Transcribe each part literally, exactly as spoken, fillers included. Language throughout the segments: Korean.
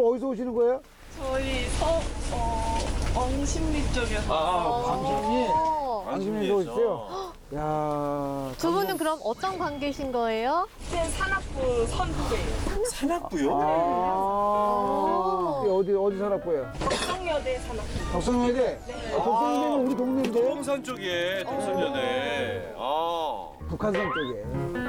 어디서 오시는 거예요? 저희 서, 어, 엉심리 쪽에서. 아, 방심리? 어. 방심리에서 오셨어요? 야. 두 분은 그럼 어떤 관계신 거예요? 같은 산악부 선후배예요. 산악부요? 아. 어디, 어디 산악부예요? 덕성여대 산악부. 덕성여대? 아, 덕성여대는 우리 동네인데? 부동산 쪽에 덕선여대. 아. 북한산 쪽에.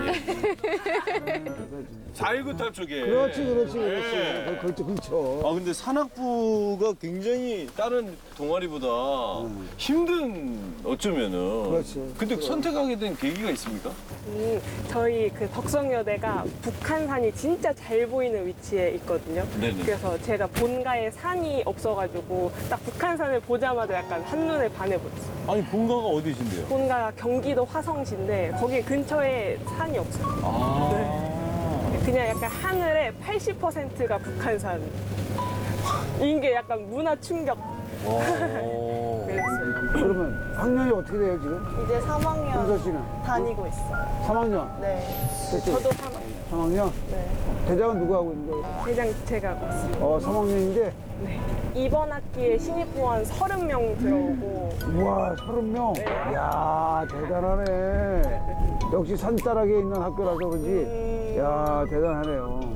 자일구탈 쪽에. 그렇지, 그렇지, 그렇지. 네. 그렇죠, 그렇죠. 아 근데 산악부가 굉장히 다른 동아리보다 힘든 어쩌면은. 그렇지. 근데 선택하게 된 계기가 있습니까? 음, 저희 그 덕성여대가 북한산이 진짜 잘 보이는 위치에 있거든요. 네네. 그래서 제가 본가에 산이 없어가지고 딱 북한산을 보자마자 약간 한눈에 반해버렸어요. 아니 본가가 어디신데요? 본가가 경기도 화성시인데 거기 근처에 산이 없어요. 아. 그냥 약간 하늘의 팔십 퍼센트가 북한산. 이게 약간 문화 충격. 오. 그랬어요. 그러면 학년이 어떻게 돼요, 지금? 이제 삼 학년 현서 씨는? 다니고 있어요. 삼 학년? 네. 저도 삼 학년. 삼 학년? 네. 대장은 누구 하고 있는 거예요? 대장 제가 하고 있어요. 어, 삼 학년인데, 네. 이번 학기에 신입부 한 서른 명 들어오고 우와, 서른 명? 네. 이야, 대단하네. 역시 산자락에 있는 학교라서 그런지, 음. 야 대단하네요.